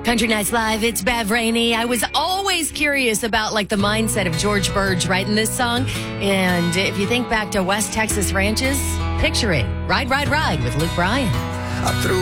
Country Nights Live, it's Bev Rainey. I was always curious about like the mindset of George Burge writing this song. And if you think back to West Texas ranches, picture it. Ride, ride, ride with Luke Bryan. I threw